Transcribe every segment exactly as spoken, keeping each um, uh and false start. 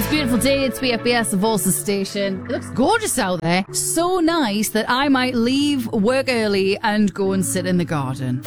Beautiful day. It's B F B S, the Volsa station. It looks gorgeous out there. So nice that I might leave work early and go and sit in the garden.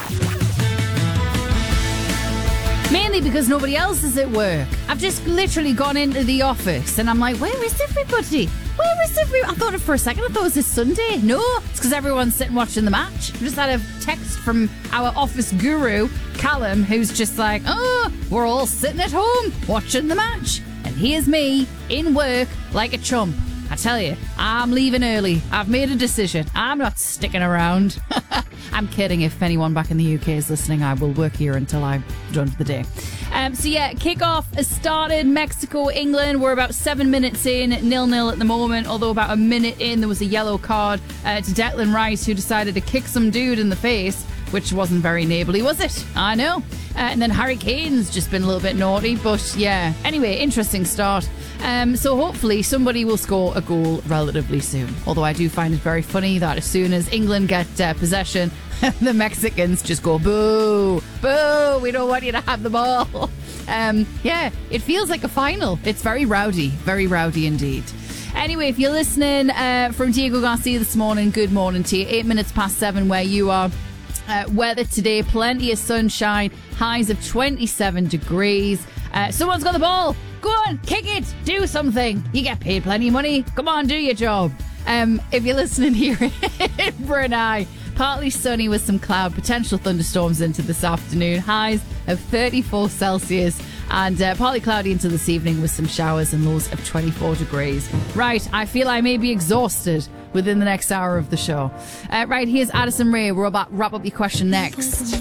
Mainly because nobody else is at work. I've just literally gone into the office and I'm like, where is everybody? Where is everybody? I thought it for a second. I thought it was this Sunday. No, it's because everyone's sitting watching the match. We just had a text from our office guru, Callum, who's just like, oh, we're all sitting at home watching the match. And here's me in work like a chump. I tell you, I'm leaving early. I've made a decision. I'm not sticking around. I'm kidding. If anyone back in the U K is listening, I will work here until I'm done for the day. Um, so yeah, kickoff has started. Mexico, England. We're about seven minutes in, nil-nil at the moment. Although about a minute in, there was a yellow card uh, to Declan Rice, who decided to kick some dude in the face, which wasn't very neighbourly, was it? I know. Uh, and then Harry Kane's just been a little bit naughty, but yeah. Anyway, interesting start. Um, so hopefully somebody will score a goal relatively soon. Although I do find it very funny that as soon as England get uh, possession, the Mexicans just go, boo, boo, we don't want you to have the ball. Um, yeah, it feels like a final. It's very rowdy, very rowdy indeed. Anyway, if you're listening uh, from Diego Garcia this morning, good morning to you. Eight minutes past seven where you are. Uh, weather today, plenty of sunshine, highs of twenty-seven degrees. Uh, someone's got the ball. Go on, kick it, do something. You get paid plenty of money. Come on, do your job. Um, if you're listening here in Brunei, partly sunny with some cloud, potential thunderstorms into this afternoon, highs of thirty-four Celsius, and uh, partly cloudy into this evening with some showers and lows of twenty-four degrees. Right, I feel I may be exhausted within the next hour of the show. Uh, right, here's Addison Rae. We're about to wrap up your question next.